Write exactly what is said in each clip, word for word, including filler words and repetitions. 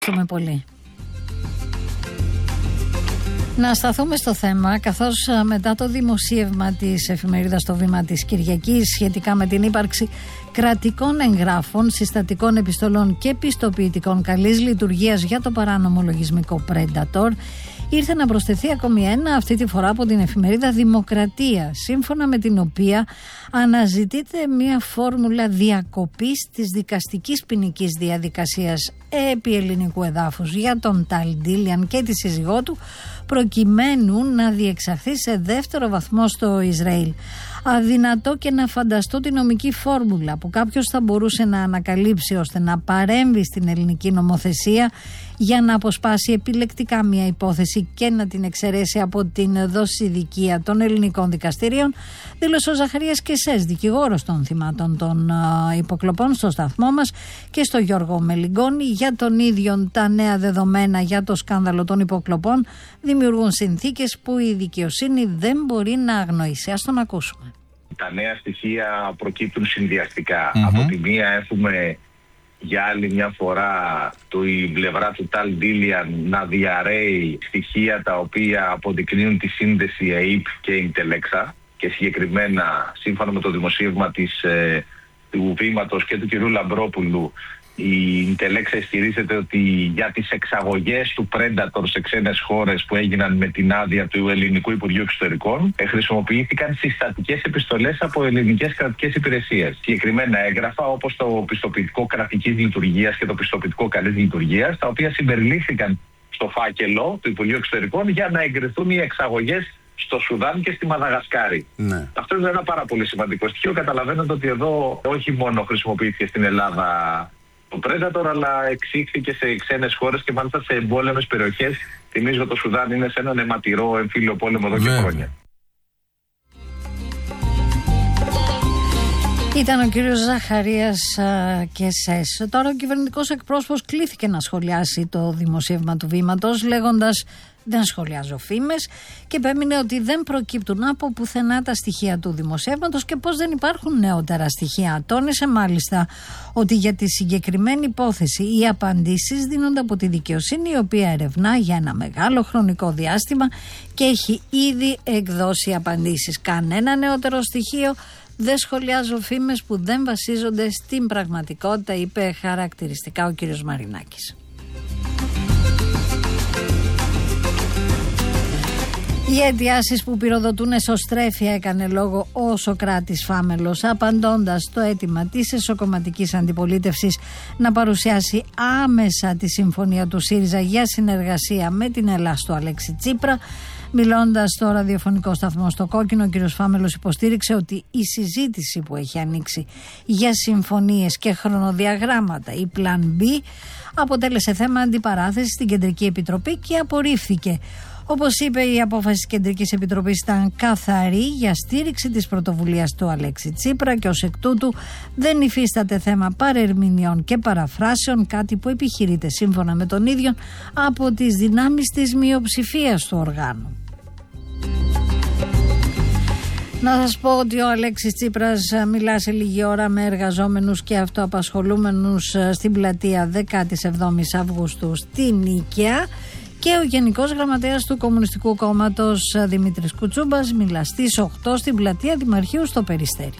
Ευχαριστούμε πολύ. Να σταθούμε στο θέμα, καθώς μετά το δημοσίευμα της εφημερίδας Το Βήμα της Κυριακής σχετικά με την ύπαρξη κρατικών εγγράφων, συστατικών επιστολών και πιστοποιητικών καλής λειτουργίας για το παράνομο λογισμικό Predator, ήρθε να προσθεθεί ακόμη ένα, αυτή τη φορά από την εφημερίδα Δημοκρατία, σύμφωνα με την οποία αναζητείται μια φόρμουλα διακοπής της δικαστικής ποινικής διαδικασίας επί ελληνικού εδάφους για τον Ταλ Ντίλιαν και τη σύζυγό του, προκειμένου να διεξαχθεί σε δεύτερο βαθμό στο Ισραήλ. Αδυνατό και να φανταστώ τη νομική φόρμουλα που κάποιος θα μπορούσε να ανακαλύψει ώστε να παρέμβει στην ελληνική νομοθεσία για να αποσπάσει επιλεκτικά μια υπόθεση και να την εξαιρέσει από την δοσηδικία των ελληνικών δικαστηρίων, δήλωσε ο Ζαχαρίας Κεσές, δικηγόρος των θυμάτων των uh, υποκλοπών, στο σταθμό μας και στο Γιώργο Μελιγκόνη. Για τον ίδιο τα νέα δεδομένα για το σκάνδαλο των υποκλοπών δημιουργούν συνθήκες που η δικαιοσύνη δεν μπορεί να αγνοήσει. Ας τον ακούσουμε. Τα νέα στοιχεία προκύπτουν συνδυαστικά. Mm-hmm. Από τη μία έχουμε για άλλη μια φορά το, η πλευρά του Ταλ Ντίλιαν να διαρρέει στοιχεία τα οποία αποδεικνύουν τη σύνδεση ΕΙΠ και Ιντελέξα, και συγκεκριμένα σύμφωνα με το δημοσίευμα της, ε, του Βήματος και του κ. Λαμπρόπουλου, η Ιντελέξα ισχυρίζεται ότι για τις εξαγωγές του Predator σε ξένες χώρες που έγιναν με την άδεια του Ελληνικού Υπουργείου Εξωτερικών χρησιμοποιήθηκαν συστατικές επιστολές από ελληνικές κρατικές υπηρεσίες. Συγκεκριμένα έγγραφα όπως το πιστοποιητικό κρατικής λειτουργίας και το πιστοποιητικό καλής λειτουργίας, τα οποία συμπεριλήφθηκαν στο φάκελο του Υπουργείου Εξωτερικών για να εγκριθούν οι εξαγωγές στο Σουδάν και στη Μαδαγασκάρη. Ναι. Αυτό είναι ένα πάρα πολύ σημαντικό στοιχείο. Καταλαβαίνετε ότι εδώ όχι μόνο χρησιμοποιήθηκε στην Ελλάδα το Predator, αλλά εξήχθηκε σε ξένες χώρες και μάλιστα σε εμπόλεμες περιοχές. Θυμίζω το Σουδάν είναι σε έναν αιματηρό εμφύλιο πόλεμο εδώ και χρόνια. Ήταν ο κύριος Ζαχαρίας Κεσές. Τώρα ο κυβερνητικός εκπρόσωπος κλήθηκε να σχολιάσει το δημοσίευμα του Βήματος, λέγοντας «δεν σχολιάζω φήμες», και επέμεινε ότι δεν προκύπτουν από πουθενά τα στοιχεία του δημοσίευματος και πως δεν υπάρχουν νεότερα στοιχεία. Τόνισε μάλιστα ότι για τη συγκεκριμένη υπόθεση οι απαντήσεις δίνονται από τη δικαιοσύνη, η οποία ερευνά για ένα μεγάλο χρονικό διάστημα και έχει ήδη εκδώσει απαντήσεις. Κανένα νεότερο στοιχείο. Δεν σχολιάζω φήμες που δεν βασίζονται στην πραγματικότητα, είπε χαρακτηριστικά ο κύριος Μαρινάκης. Οι αιτιάσεις που πυροδοτούν εσωστρέφεια, έκανε λόγο ο Σωκράτης Φάμελος, απαντώντας στο αίτημα της εσωκομματικής αντιπολίτευσης να παρουσιάσει άμεσα τη συμφωνία του ΣΥΡΙΖΑ για συνεργασία με την Ελλάς του Αλέξη Τσίπρα. Μιλώντας στο ραδιοφωνικό σταθμό στο Κόκκινο, ο κ. Φάμελος υποστήριξε ότι η συζήτηση που έχει ανοίξει για συμφωνίες και χρονοδιαγράμματα, η Plan B, αποτέλεσε θέμα αντιπαράθεσης στην Κεντρική Επιτροπή και απορρίφθηκε. Όπως είπε, η απόφαση της Κεντρικής Επιτροπής ήταν καθαρή για στήριξη της πρωτοβουλίας του Αλέξη Τσίπρα και ως εκ τούτου δεν υφίσταται θέμα παρερμηνιών και παραφράσεων, κάτι που επιχειρείται σύμφωνα με τον ίδιο από τις δυνάμεις της μειοψηφίας του οργάνου. Να σας πω ότι ο Αλέξης Τσίπρας μιλά σε λίγη ώρα με εργαζόμενους και αυτοαπασχολούμενους στην πλατεία δεκάτη εβδόμη Αυγούστου στην Νίκαια, και ο Γενικός Γραμματέας του Κομμουνιστικού Κόμματος Δημήτρης Κουτσούμπας μιλά στις οκτώ στην πλατεία Δημαρχείου στο Περιστέρι.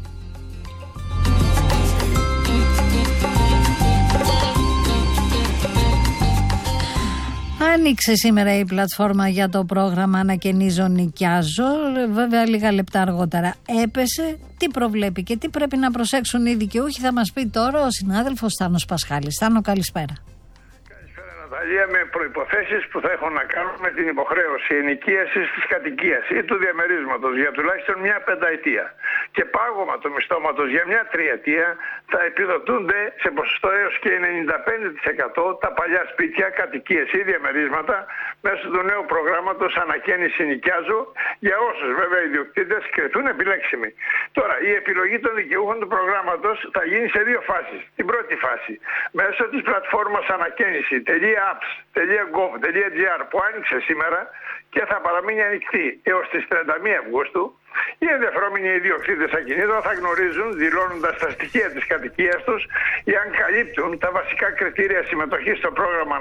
Άνοιξε σήμερα η πλατφόρμα για το πρόγραμμα Ανακαινίζω Νοικιάζω. Βέβαια λίγα λεπτά αργότερα έπεσε. Τι προβλέπει και τι πρέπει να προσέξουν οι δικαιούχοι θα μας πει τώρα ο συνάδελφος Στάνος Πασχάλης. Στάνο, καλησπέρα. Με προϋποθέσεις που θα έχουν να κάνουν με την υποχρέωση ενοικίασης της κατοικίας ή του διαμερίσματος για τουλάχιστον μια πενταετία και πάγωμα του μισθώματος για μια τριετία, θα επιδοτούνται σε ποσοστό έως και ενενήντα πέντε τοις εκατό τα παλιά σπίτια, κατοικίες ή διαμερίσματα μέσω του νέου προγράμματος Ανακαίνιση Νοικιάζω, για όσους βέβαια οι ιδιοκτήτες κρυθούν επιλέξιμοι. Τώρα, η επιλογή των δικαιούχων του προγράμματος θα γίνει σε δύο φάσεις. Την πρώτη φάση, μέσω της πλατφόρμας ανακαίνιση τελεία apps τελεία gov τελεία gr που άνοιξε σήμερα και θα παραμείνει ανοιχτή έως τις τριάντα μία Αυγούστου, οι ενδιαφερόμενοι ιδιοκτήτες ακινήτων θα γνωρίζουν, δηλώνοντας τα στοιχεία της κατοικίας τους, εάν καλύπτουν τα βασικά κριτήρια συμμετοχής στο πρόγραμμα